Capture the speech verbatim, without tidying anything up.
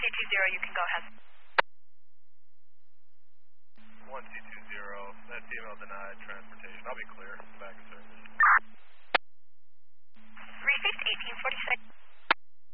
two two zero, you can go ahead. one two two zero, that female denied transportation. I'll be clear. Back in service.